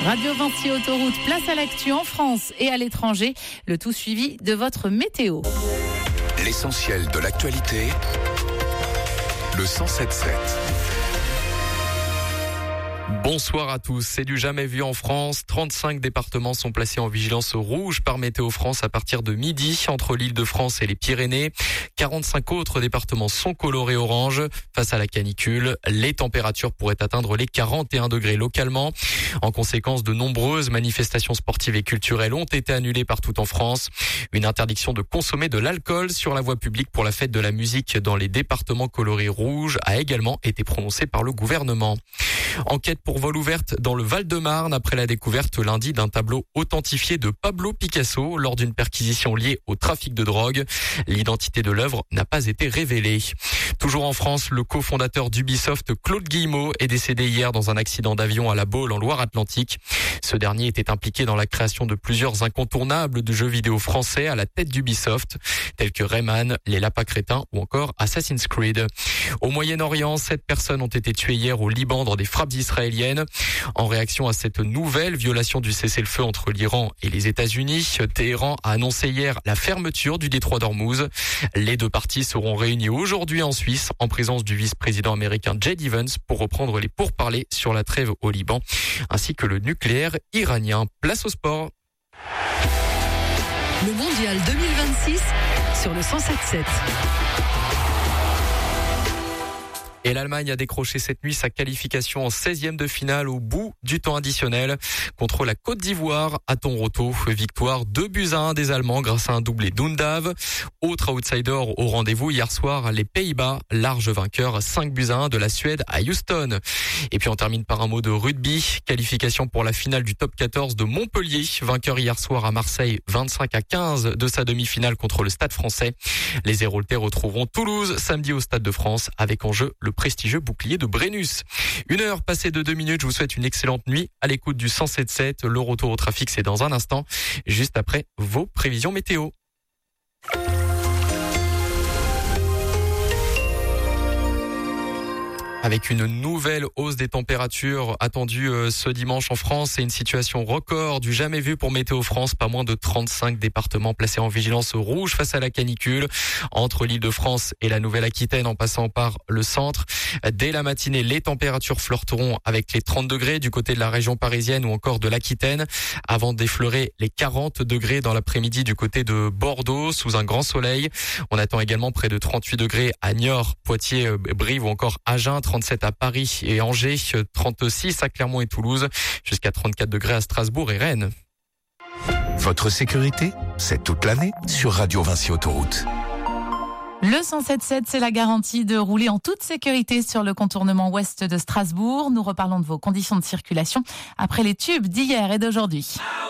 Radio Vinci Autoroute, place à l'actu en France et à l'étranger. Le tout suivi de votre météo. L'essentiel de l'actualité, le 107.7. Bonsoir à tous. C'est du jamais vu en France. 35 départements sont placés en vigilance rouge par Météo France à partir de midi entre l'Île-de-France et les Pyrénées. 45 autres départements sont colorés orange. Face à la canicule, les températures pourraient atteindre les 41 degrés localement. En conséquence, de nombreuses manifestations sportives et culturelles ont été annulées partout en France. Une interdiction de consommer de l'alcool sur la voie publique pour la fête de la musique dans les départements colorés rouge a également été prononcée par le gouvernement. Enquête pour vol ouverte dans le Val-de-Marne après la découverte lundi d'un tableau authentifié de Pablo Picasso lors d'une perquisition liée au trafic de drogue. L'identité de l'œuvre n'a pas été révélée. Toujours en France, le cofondateur d'Ubisoft, Claude Guillemot, est décédé hier dans un accident d'avion à La Baule en Loire-Atlantique. Ce dernier était impliqué dans la création de plusieurs incontournables de jeux vidéo français à la tête d'Ubisoft, tels que Rayman, Les Lapins Crétins ou encore Assassin's Creed. Au Moyen-Orient, 7 personnes ont été tuées hier au Liban dans des frappes israéliennes. En réaction à cette nouvelle violation du cessez-le-feu entre l'Iran et les États-Unis, Téhéran a annoncé hier la fermeture du détroit d'Ormuz. Les deux parties seront réunies aujourd'hui en Suisse en présence du vice-président américain J.D. Vance pour reprendre les pourparlers sur la trêve au Liban ainsi que le nucléaire iranien. Place au sport. Le mondial 2026 sur le 107.7. Et l'Allemagne a décroché cette nuit sa qualification en 16e de finale au bout du temps additionnel contre la Côte d'Ivoire à Toronto. Victoire 2-1 des Allemands grâce à un doublé d'Undav. Autre outsider au rendez-vous hier soir, les Pays-Bas, large vainqueur 5-1 de la Suède à Houston. Et puis on termine par un mot de rugby. Qualification pour la finale du top 14 de Montpellier. Vainqueur hier soir à Marseille 25-15 de sa demi-finale contre le Stade français. Les Héroltais retrouveront Toulouse samedi au Stade de France avec en jeu le prestigieux bouclier de Brennus. 1 heure passée de 2 minutes, je vous souhaite une excellente nuit à l'écoute du 107.7. Le retour au trafic, c'est dans un instant, juste après vos prévisions météo. Avec une nouvelle hausse des températures attendue ce dimanche en France, c'est une situation record du jamais vu pour Météo France. Pas moins de 35 départements placés en vigilance rouge face à la canicule. Entre l'Île-de-France et la Nouvelle-Aquitaine en passant par le centre. Dès la matinée, les températures flirteront avec les 30 degrés du côté de la région parisienne ou encore de l'Aquitaine avant d'effleurer les 40 degrés dans l'après-midi du côté de Bordeaux sous un grand soleil. On attend également près de 38 degrés à Niort, Poitiers, Brive ou encore Agen. 37 à Paris et Angers, 36 à Clermont et Toulouse, jusqu'à 34 degrés à Strasbourg et Rennes. Votre sécurité, c'est toute l'année sur Radio Vinci Autoroute. Le 107.7, c'est la garantie de rouler en toute sécurité sur le contournement ouest de Strasbourg. Nous reparlons de vos conditions de circulation après les tubes d'hier et d'aujourd'hui.